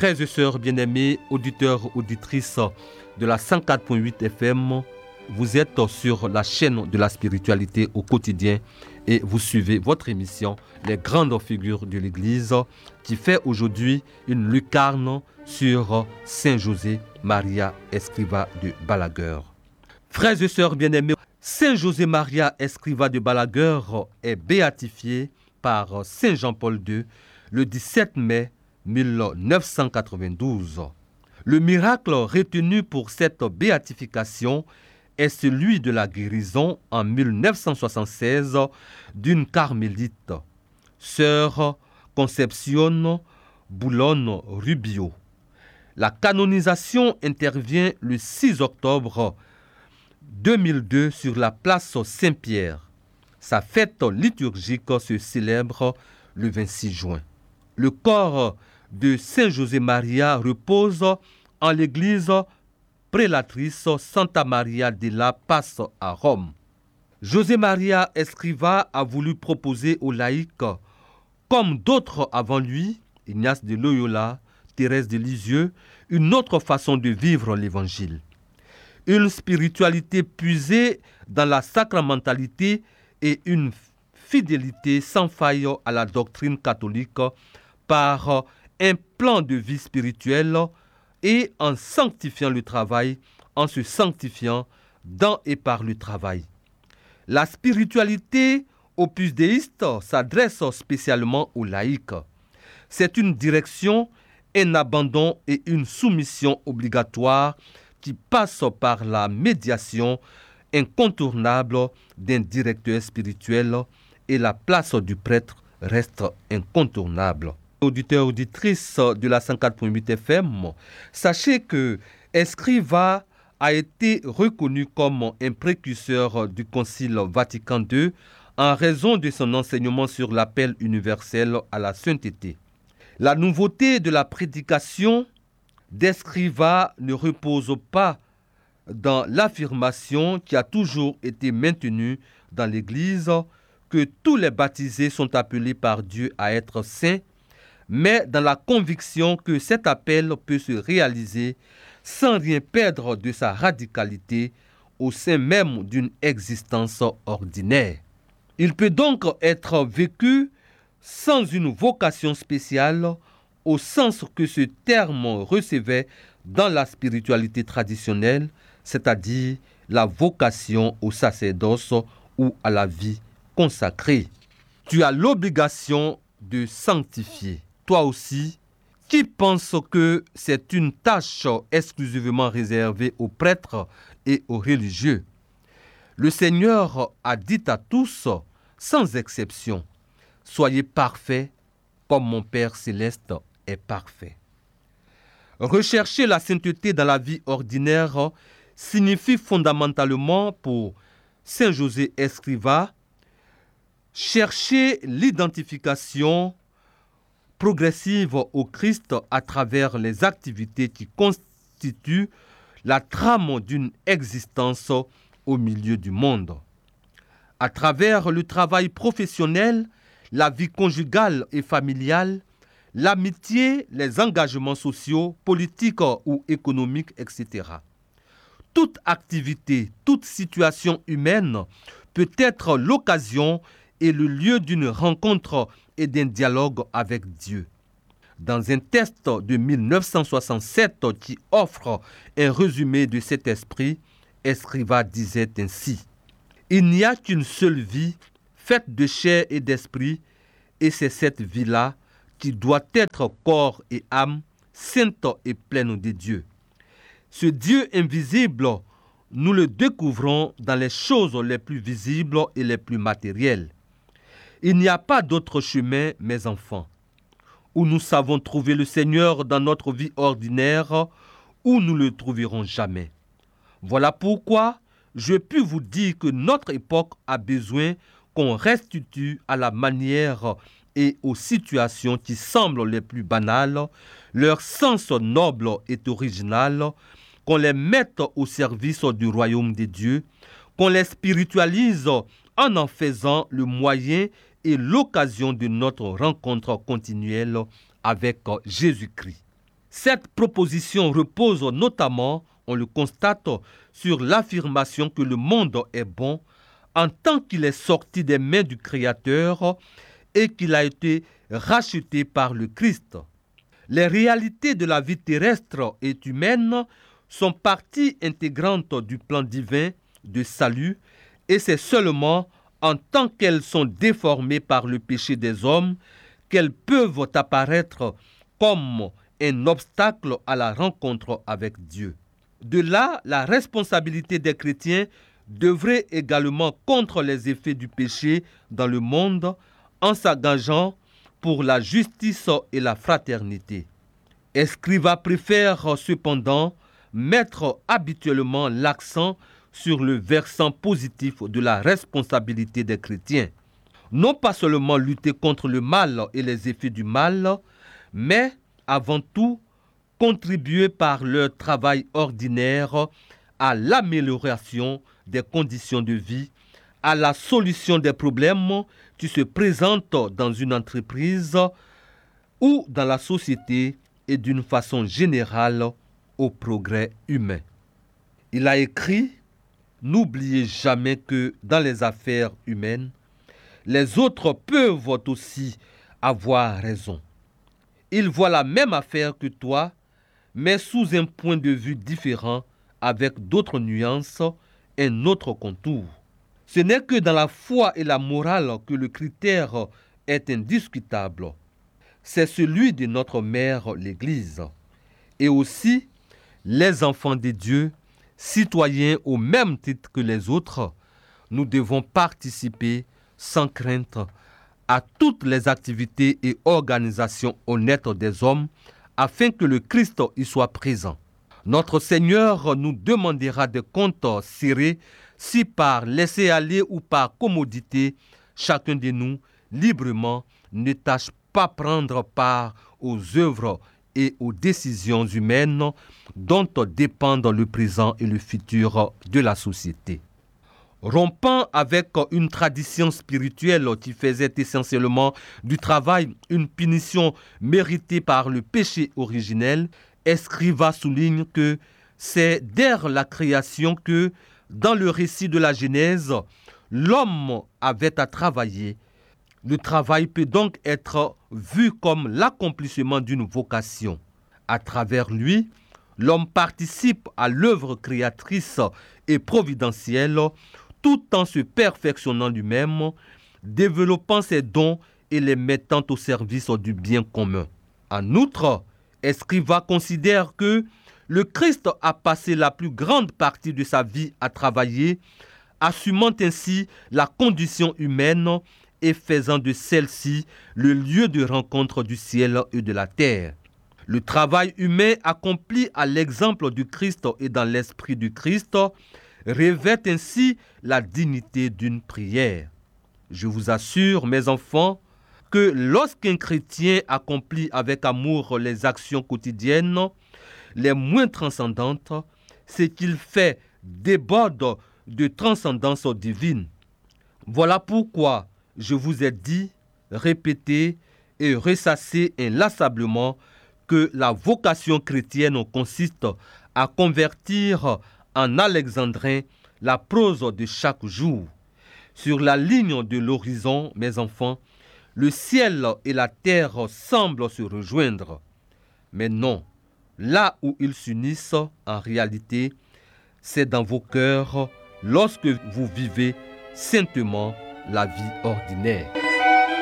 Frères et sœurs bien-aimés, auditeurs, auditrices de la 104.8 FM, vous êtes sur la chaîne de la spiritualité au quotidien et vous suivez votre émission Les grandes figures de l'Église qui fait aujourd'hui une lucarne sur Saint José Maria Escrivá de Balaguer. Frères et sœurs bien-aimés, Saint José Maria Escrivá de Balaguer est béatifié par Saint Jean-Paul II le 17 mai 1992. Le miracle retenu pour cette béatification est celui de la guérison en 1976 d'une carmélite, sœur Concepción Boulón Rubio. La canonisation intervient le 6 octobre 2002 sur la place Saint-Pierre. Sa fête liturgique se célèbre le 26 juin. Le corps de Saint José Maria repose en l'église prélatrice Santa Maria della Paz à Rome. José Maria Escrivá a voulu proposer aux laïcs, comme d'autres avant lui, Ignace de Loyola, Thérèse de Lisieux, une autre façon de vivre l'Évangile. Une spiritualité puisée dans la sacramentalité et une fidélité sans faille à la doctrine catholique par un plan de vie spirituelle et en sanctifiant le travail, en se sanctifiant dans et par le travail. La spiritualité opusdéiste s'adresse spécialement aux laïcs. C'est une direction, un abandon et une soumission obligatoire qui passe par la médiation incontournable d'un directeur spirituel et la place du prêtre reste incontournable. Auditeurs, auditrices de la 104.8 FM, sachez que Escrivá a été reconnu comme un précurseur du Concile Vatican II en raison de son enseignement sur l'appel universel à la sainteté. La nouveauté de la prédication d'Escrivá ne repose pas dans l'affirmation qui a toujours été maintenue dans l'Église que tous les baptisés sont appelés par Dieu à être saints, mais dans la conviction que cet appel peut se réaliser sans rien perdre de sa radicalité au sein même d'une existence ordinaire. Il peut donc être vécu sans une vocation spéciale au sens que ce terme recevait dans la spiritualité traditionnelle, c'est-à-dire la vocation au sacerdoce ou à la vie consacrée. Tu as l'obligation de sanctifier. Toi aussi, qui pense que c'est une tâche exclusivement réservée aux prêtres et aux religieux. Le Seigneur a dit à tous, sans exception, « Soyez parfaits comme mon Père céleste est parfait ». Rechercher la sainteté dans la vie ordinaire signifie fondamentalement pour Saint José Escrivá chercher l'identification progressive au Christ à travers les activités qui constituent la trame d'une existence au milieu du monde. À travers le travail professionnel, la vie conjugale et familiale, l'amitié, les engagements sociaux, politiques ou économiques, etc. Toute activité, toute situation humaine peut être l'occasion et le lieu d'une rencontre et d'un dialogue avec Dieu. Dans un test de 1967 qui offre un résumé de cet esprit, Escrivá disait ainsi : « Il n'y a qu'une seule vie, faite de chair et d'esprit, et c'est cette vie-là qui doit être corps et âme, sainte et pleine de Dieu. Ce Dieu invisible, nous le découvrons dans les choses les plus visibles et les plus matérielles. Il n'y a pas d'autre chemin, mes enfants, où nous savons trouver le Seigneur dans notre vie ordinaire, où nous ne le trouverons jamais. Voilà pourquoi je puis vous dire que notre époque a besoin qu'on restitue à la manière et aux situations qui semblent les plus banales leur sens noble et original, qu'on les mette au service du royaume de Dieu, qu'on les spiritualise en faisant le moyen et l'occasion de notre rencontre continuelle avec Jésus-Christ. Cette proposition repose notamment, on le constate, sur l'affirmation que le monde est bon en tant qu'il est sorti des mains du Créateur et qu'il a été racheté par le Christ. Les réalités de la vie terrestre et humaine sont partie intégrante du plan divin de salut et c'est seulement en tant qu'elles sont déformées par le péché des hommes qu'elles peuvent apparaître comme un obstacle à la rencontre avec Dieu. De là, la responsabilité des chrétiens devrait également contre les effets du péché dans le monde en s'engageant pour la justice et la fraternité. Escriva préfère cependant mettre habituellement l'accent sur le versant positif de la responsabilité des chrétiens. Non pas seulement lutter contre le mal et les effets du mal, mais avant tout contribuer par leur travail ordinaire à l'amélioration des conditions de vie, à la solution des problèmes qui se présentent dans une entreprise ou dans la société et d'une façon générale au progrès humain. Il a écrit « N'oubliez jamais que dans les affaires humaines, les autres peuvent aussi avoir raison. Ils voient la même affaire que toi, mais sous un point de vue différent, avec d'autres nuances, un autre contour. Ce n'est que dans la foi et la morale que le critère est indiscutable. C'est celui de notre mère, l'Église. Et aussi, les enfants de Dieu, citoyens au même titre que les autres, nous devons participer sans crainte à toutes les activités et organisations honnêtes des hommes afin que le Christ y soit présent. Notre Seigneur nous demandera des comptes serrés si par laisser-aller ou par commodité, chacun de nous, librement, ne tâche pas prendre part aux œuvres et aux décisions humaines dont dépendent le présent et le futur de la société. Rompant avec une tradition spirituelle qui faisait essentiellement du travail une punition méritée par le péché originel, Escriva souligne que c'est dès la création que, dans le récit de la Genèse, l'homme avait à travailler. Le travail peut donc être vu comme l'accomplissement d'une vocation. À travers lui, l'homme participe à l'œuvre créatrice et providentielle tout en se perfectionnant lui-même, développant ses dons et les mettant au service du bien commun. En outre, Escriva considère que le Christ a passé la plus grande partie de sa vie à travailler, assumant ainsi la condition humaine et faisant de celle-ci le lieu de rencontre du ciel et de la terre. Le travail humain accompli à l'exemple du Christ et dans l'esprit du Christ revêt ainsi la dignité d'une prière. Je vous assure, mes enfants, que lorsqu'un chrétien accomplit avec amour les actions quotidiennes, les moins transcendantes, ce qu'il fait déborde de transcendance divine. Voilà pourquoi je vous ai dit, répété et ressassé inlassablement que la vocation chrétienne consiste à convertir en alexandrin la prose de chaque jour. Sur la ligne de l'horizon, mes enfants, le ciel et la terre semblent se rejoindre. Mais non, là où ils s'unissent, en réalité, c'est dans vos cœurs lorsque vous vivez saintement la vie ordinaire.